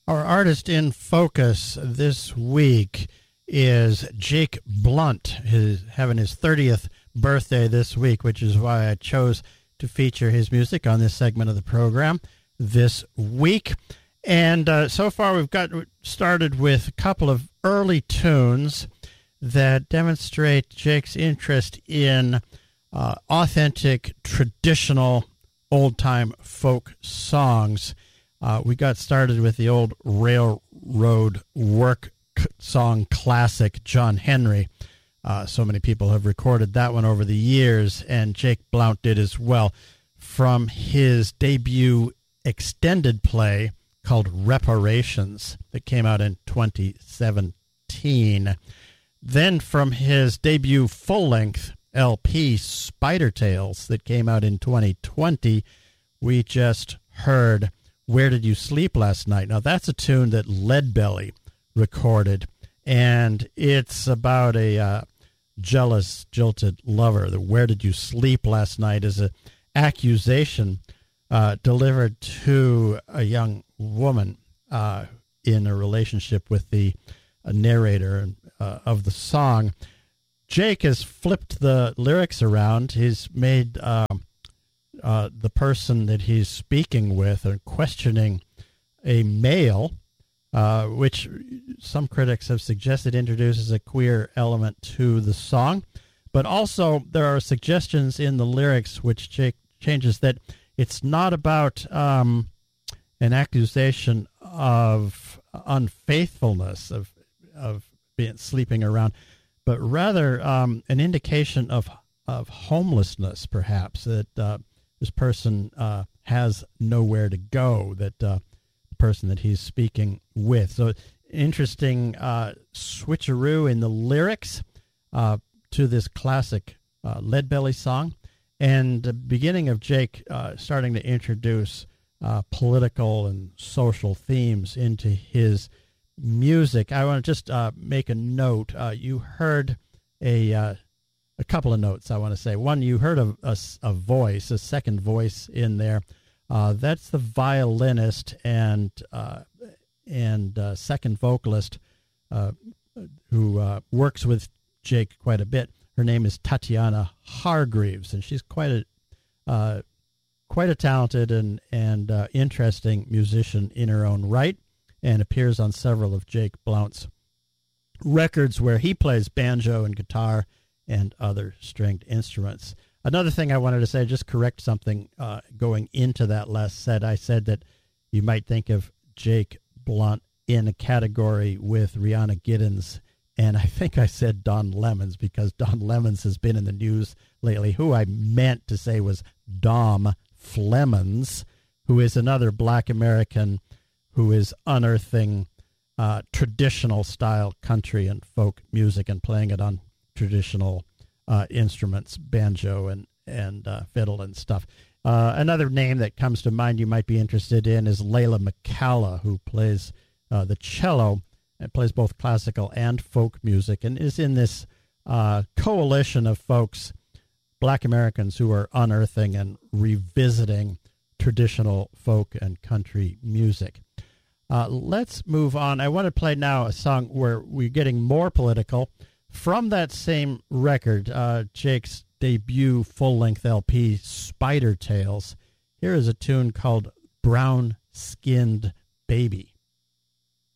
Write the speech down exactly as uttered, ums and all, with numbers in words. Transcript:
Our artist in focus this week is Jake Blount, his, having his thirtieth birthday this week, which is why I chose to feature his music on this segment of the program this week. And uh, so far we've got started with a couple of early tunes that demonstrate Jake's interest in uh, authentic, traditional, old-time folk songs. Uh, we got started with the old railroad work song classic, John Henry. Uh, so many people have recorded that one over the years, and Jake Blount did as well, from his debut extended play called Reparations that came out in twenty seventeen. Then from his debut full-length L P, Spider Tales, that came out in twenty twenty, we just heard Where Did You Sleep Last Night? Now, that's a tune that Leadbelly recorded, and it's about a uh, jealous, jilted lover. The Where Did You Sleep Last Night is an accusation uh, delivered to a young woman uh, in a relationship with the uh, narrator uh, of the song. Jake has flipped the lyrics around. He's made Uh, Uh, the person that he's speaking with and questioning a male, uh, which some critics have suggested introduces a queer element to the song. But also there are suggestions in the lyrics which Jake changes that it's not about um, an accusation of unfaithfulness, of of being sleeping around, but rather um, an indication of of homelessness, perhaps, that uh, this person uh, has nowhere to go, that uh, the person that he's speaking with. So interesting uh, switcheroo in the lyrics uh, to this classic uh, Leadbelly song, and the beginning of Jake uh, starting to introduce uh, political and social themes into his music. I want to just uh, make a note. Uh, you heard a... Uh, A couple of notes I want to say. One, you heard a, a, a voice, a second voice in there. Uh, that's the violinist and uh, and uh, second vocalist uh, who uh, works with Jake quite a bit. Her name is Tatiana Hargreaves, and she's quite a uh, quite a talented and and uh, interesting musician in her own right, and appears on several of Jake Blount's records where he plays banjo and guitar and other stringed instruments. Another thing I wanted to say, just correct something uh, going into that last set. I said that you might think of Jake Blount in a category with Rihanna Giddens, and I think I said Don Lemons because Don Lemons has been in the news lately. Who I meant to say was Dom Flemons, who is another black American who is unearthing uh, traditional style country and folk music and playing it on traditional uh, instruments, banjo and and uh, fiddle and stuff. Uh, another name that comes to mind you might be interested in is Layla McCalla, who plays uh, the cello and plays both classical and folk music, and is in this uh, coalition of folks, black Americans, who are unearthing and revisiting traditional folk and country music. Uh, let's move on. I want to play now a song where we're getting more political. From that same record, uh, Jake's debut full-length L P, Spider Tales, here is a tune called Brown Skinned Baby.